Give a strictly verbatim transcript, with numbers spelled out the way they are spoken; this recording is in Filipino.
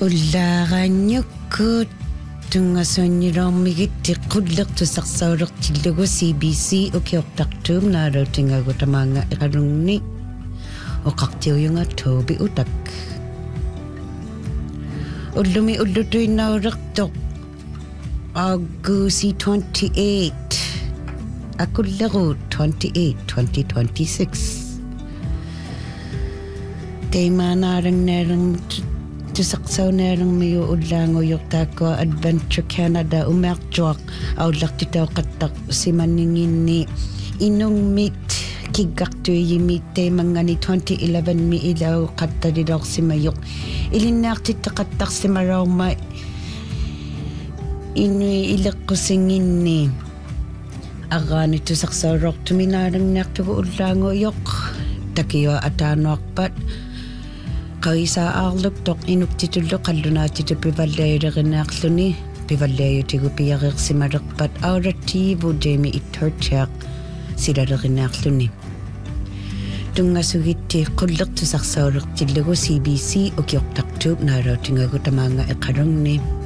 Ullarannyukkut tungasonniloormigit qullertusarsaulерtillugu C B C ukiortartuum naalautingagutamaanga iqalungni oqartiuyunga Toby utak ullumi ullutuinnaullertoq August twenty-eight akulleru twenty-eight twenty twenty-six Teimaanaarangnaalang tusaqsaunaalermiu ullaanguyortaakua Adventure Canada umaartuaq aullartitauqattaq simanninginni inungmit kiggartuiyimit teimangani twenty eleven mi ilau qattaliloorsimayoq ilinnaartitteqattarsimarauma inui ileqqusinginni arraani tusaqsauroortuminaalanniartugu ullaanguyoq takiua ataanuarpat Qaisa arluktoq inuktitullu qallunaatitu pivallayulerinearluni pivallayutigu piyareersimalerpat auratiivu Jamie Itterchaq silalerinearluni tungasugitti qullertusarsaulерtillugu C B C ukiortartuup naalautingagutamaanga eqalungni